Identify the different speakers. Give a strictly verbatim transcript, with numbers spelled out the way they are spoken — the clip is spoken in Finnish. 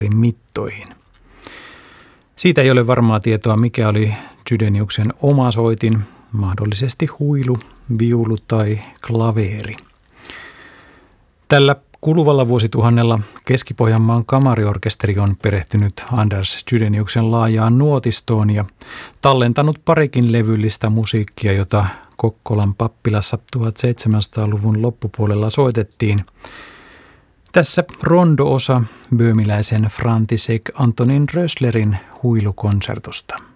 Speaker 1: mittoihin. Siitä ei ole varmaa tietoa, mikä oli Chydeniuksen oma soitin, mahdollisesti huilu, viulu tai klaveeri. Tällä kuluvalla vuosituhannella Keski-Pohjanmaan kamariorkesteri on perehtynyt Anders Chydeniuksen laajaan nuotistoon ja tallentanut parikin levyllistä musiikkia, jota Kokkolan pappilassa tuhatseitsemänsataaluvun loppupuolella soitettiin. Tässä rondo-osa böhmiläisen František Antonín Rösslerin huilukonsertosta.